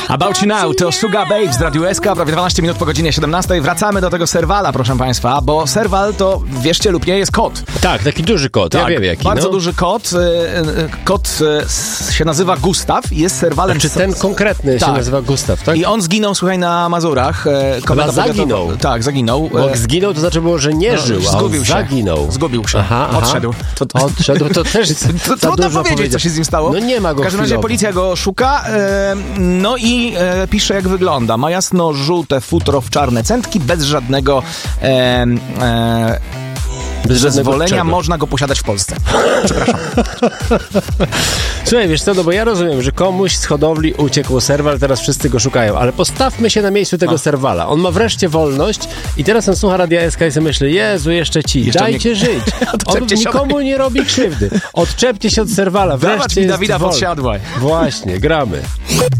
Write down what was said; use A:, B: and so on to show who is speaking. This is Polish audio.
A: About You Now to Sugar Babes z Radiu SK, prawie 12 minut po godzinie 17. Wracamy do tego serwala, proszę państwa, bo serwal to, wierzcie lub nie, jest kot.
B: Tak, taki duży kot,
A: Tak,
B: ja wiem jaki.
A: bardzo duży kot. Kot się nazywa Gustaw i jest serwalem...
B: Czy ten konkretny się nazywa Gustaw, tak?
A: I on zginął, słuchaj, na Mazurach.
B: Chyba zaginął.
A: Tak, zaginął.
B: Bo zginął to znaczy było, że nie żył, a
A: zgubił się.
B: zaginął.
A: Zgubił się. Odszedł.
B: Odszedł, to też
A: Trudno powiedzieć, co się z nim stało.
B: No nie ma go
A: W każdym razie
B: chwilowo.
A: policja go szuka, no i pisze, jak wygląda. Ma jasno-żółte futro w czarne centki, bez żadnego zezwolenia, można go posiadać w Polsce. Przepraszam.
B: Słuchaj, wiesz co, no bo ja rozumiem, że komuś z hodowli uciekł serwal, teraz wszyscy go szukają, ale postawmy się na miejscu tego serwala. On ma wreszcie wolność i teraz on słucha Radia SK i sobie myśli, Jezu, jeszcze dajcie żyć. On nikomu nie robi krzywdy. Odczepcie się od serwala, wreszcie
A: Dawać mi
B: jest
A: Dawida
B: wolny.
A: Podsiadła.
B: Właśnie, gramy.